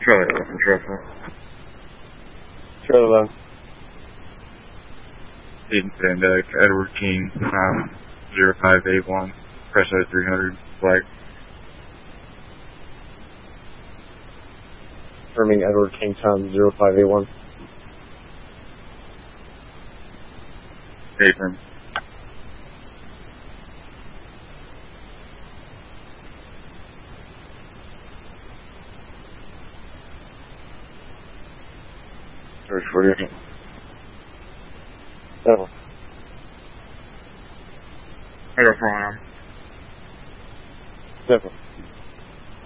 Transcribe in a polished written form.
Charlie 11, Trevor. Charlie 11. And Edward King, 0581, Presto 300, flag. Confirming Edward King, time 0581. Affirm. George 48. Several. I got 4 on. Several.